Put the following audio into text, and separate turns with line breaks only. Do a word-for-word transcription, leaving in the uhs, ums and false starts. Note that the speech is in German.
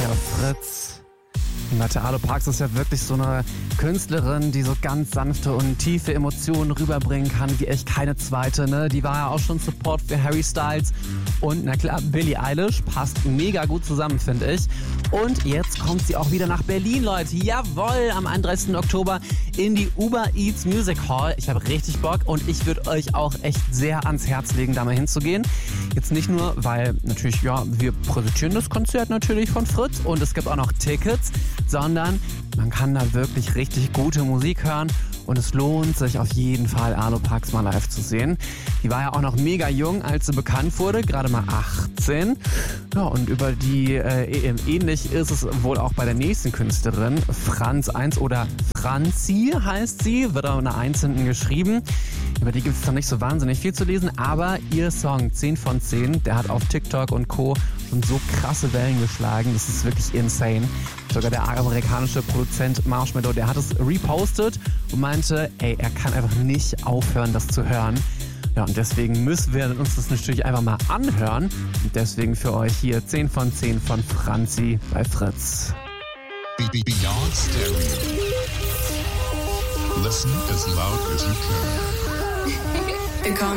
hier auf Fritz. Leute, Alo Parks ist ja wirklich so eine Künstlerin, die so ganz sanfte und tiefe Emotionen rüberbringen kann, wie echt keine zweite, ne? Die war ja auch schon Support für Harry Styles und na klar, Billie Eilish passt mega gut zusammen, finde ich. Und jetzt kommt sie auch wieder nach Berlin, Leute. Jawohl, am einunddreißigsten Oktober in die Uber Eats Music Hall. Ich habe richtig Bock und ich würde euch auch echt sehr ans Herz legen, da mal hinzugehen. Jetzt nicht nur, weil natürlich, ja, wir präsentieren das Konzert natürlich von Fritz und es gibt auch noch Tickets, sondern man kann da wirklich richtig gute Musik hören und es lohnt sich auf jeden Fall, Alo Parks mal live zu sehen. Die war ja auch noch mega jung, als sie bekannt wurde, gerade mal achtzehn. Ja, und über die, äh, ähnlich ist es wohl auch bei der nächsten Künstlerin, Franz eins oder Franzi heißt sie, wird auch in der eins hinten geschrieben. Über die gibt es noch nicht so wahnsinnig viel zu lesen, aber ihr Song zehn von zehn, der hat auf TikTok und Co. schon so krasse Wellen geschlagen, das ist wirklich insane. Sogar der amerikanische Produzent Marshmello, der hat es repostet und meinte, ey, er kann einfach nicht aufhören, das zu hören. Ja, und deswegen müssen wir uns das natürlich einfach mal anhören. Und deswegen für euch hier zehn von zehn von Franzi bei Fritz.
Beyond Stereo. Listen as loud as you can.